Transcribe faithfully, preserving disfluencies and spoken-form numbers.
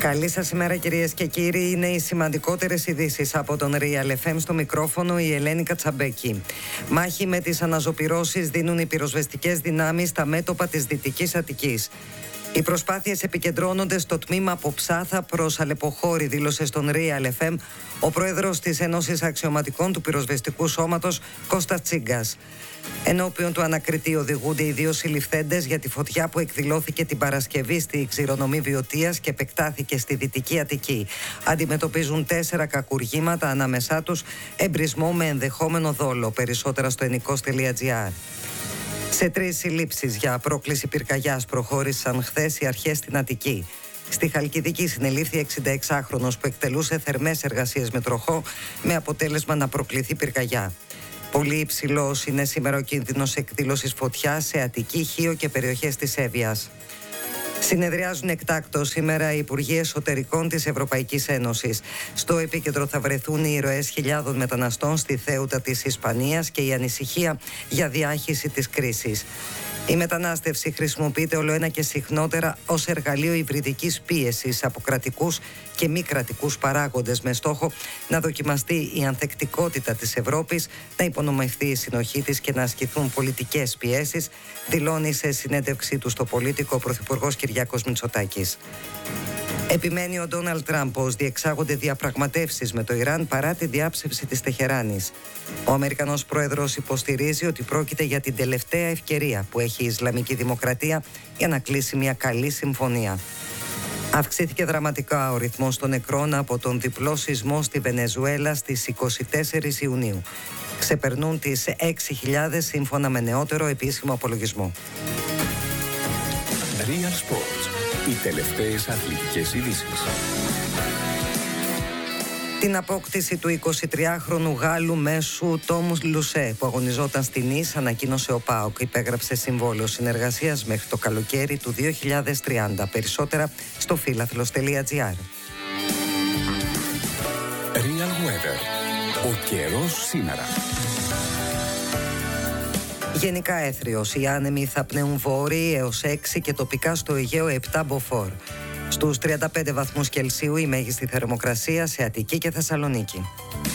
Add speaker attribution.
Speaker 1: Καλή σας ημέρα, κυρίες και κύριοι. Είναι οι σημαντικότερες ειδήσεις από τον Real εφ εμ. Στο μικρόφωνο η Ελένη Κατσαμπέκη. Μάχη με τις αναζωπυρώσεις δίνουν οι πυροσβεστικές δυνάμεις στα μέτωπα της Δυτικής Αττικής. Οι προσπάθειες επικεντρώνονται στο τμήμα από Ψάθα προς Αλεποχώρη, δήλωσε στον Real εφ εμ ο πρόεδρος της Ένωσης Αξιωματικών του Πυροσβεστικού Σώματος, Κώστας Τσίγκας. Ενώπιον του ανακριτή οδηγούνται οι δύο συλληφθέντες για τη φωτιά που εκδηλώθηκε την Παρασκευή στη ξηρονομή Βιωτίας και επεκτάθηκε στη Δυτική Αττική. Αντιμετωπίζουν τέσσερα κακουργήματα, ανάμεσά τους εμπρισμό με ενδεχόμενο δόλο. Περισσότερα στο ενικός τελεία τζι άρ. Σε τρεις συλλήψεις για πρόκληση πυρκαγιάς προχώρησαν χθες οι αρχές στην Αττική. Στη Χαλκιδική συνελήφθη εξηνταεξάχρονος που εκτελούσε θερμές εργασίες με τροχό, με αποτέλεσμα να προκληθεί πυρκαγιά. Πολύ υψηλός είναι σήμερα ο κίνδυνος εκδήλωσης φωτιάς σε Αττική, Χίο και περιοχές της Εύβοιας. Συνεδριάζουν εκτάκτως σήμερα οι Υπουργοί Εσωτερικών της Ευρωπαϊκής Ένωσης. Στο επίκεντρο θα βρεθούν οι ροές χιλιάδων μεταναστών στη Θέουτα της Ισπανίας και η ανησυχία για διάχυση της κρίσης. Η μετανάστευση χρησιμοποιείται ολοένα και συχνότερα ως εργαλείο υβριδικής πίεσης από κρατικούς και μη κρατικούς παράγοντες, με στόχο να δοκιμαστεί η ανθεκτικότητα της Ευρώπης, να υπονομευθεί η συνοχή της και να ασκηθούν πολιτικές πιέσεις, δηλώνει σε συνέντευξή του στο Πολίτικο ο Πρωθυπουργός Κυριάκος Μητσοτάκης. Επιμένει ο Ντόναλντ Τραμπ πως διεξάγονται διαπραγματεύσεις με το Ιράν παρά τη διάψευση της Τεχεράνης. Ο Αμερικανός πρόεδρος υποστηρίζει ότι πρόκειται για την τελευταία ευκαιρία που έχει η Ισλαμική Δημοκρατία για να κλείσει μια καλή συμφωνία. Αυξήθηκε δραματικά ο ρυθμός των νεκρών από τον διπλό σεισμό στη Βενεζουέλα στις είκοσι τέσσερις Ιουνίου. Ξεπερνούν τις έξι χιλιάδες σύμφωνα με νεότερο επίσημο απολογισμό.
Speaker 2: Real Sports. Οι τελευταίες αθλητικές ειδήσεις.
Speaker 1: Την απόκτηση του εικοσιτριάχρονου Γάλλου μέσου Τόμους Λουσέ που αγωνιζόταν στην Νις ανακοίνωσε ο ΠΑΟΚ. Υπέγραψε συμβόλαιο συνεργασίας μέχρι το καλοκαίρι του δύο χιλιάδες τριάντα. Περισσότερα στο φίλαθλος τελεία τζι άρ.
Speaker 2: Real Weather. Ο καιρός σήμερα.
Speaker 1: Γενικά έθριος. Οι άνεμοι θα πνέουν βόρειοι έως έξι και τοπικά στο Αιγαίο επτά μποφόρ. Στους τριάντα πέντε βαθμούς Κελσίου η μέγιστη θερμοκρασία σε Αττική και Θεσσαλονίκη.